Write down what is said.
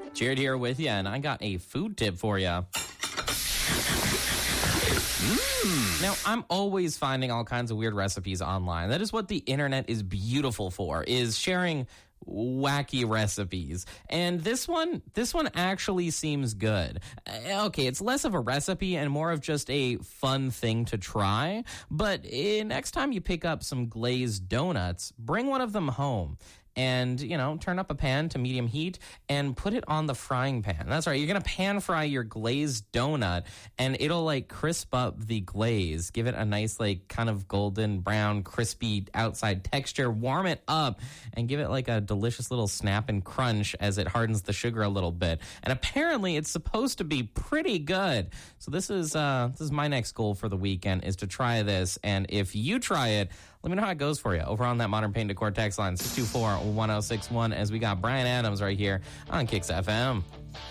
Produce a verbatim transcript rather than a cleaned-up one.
Jared here with you, and I got a food tip for you. Mm. Now, I'm always finding all kinds of weird recipes online. That is what the internet is beautiful for, is sharing wacky recipes. And this one, this one actually seems good. Uh, Okay, it's less of a recipe and more of just a fun thing to try. But uh, next time you pick up some glazed donuts, bring one of them home. And, you know, turn up a pan to medium heat and put it on the frying pan. That's right. You're going to pan fry your glazed donut, and it'll, like, crisp up the glaze. Give it a nice, like, kind of golden brown, crispy outside texture. Warm it up and give it, like, a delicious little snap and crunch as it hardens the sugar a little bit. And apparently it's supposed to be pretty good. So this is, uh, this is my next goal for the weekend, is to try this. And if you try it, let me know how it goes for you over on that Modern Paint Decor text line, six two four, one oh six one, as we got Brian Adams right here on Kicks F M.